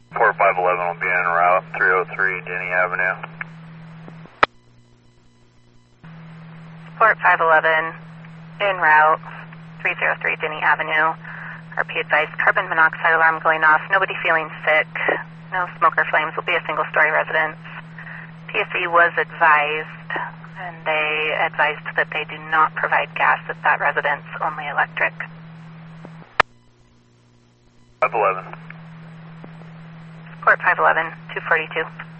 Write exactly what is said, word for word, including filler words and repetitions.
Port five eleven will be en route, three oh three Denny Avenue. Port five eleven, en route, three oh three Denny Avenue. R P advised, carbon monoxide alarm going off, nobody feeling sick, no smoke or flames, will be a single-story residence. P S E was advised, and they advised that they do not provide gas at that residence, only electric. five eleven. Port five eleven, two forty-two.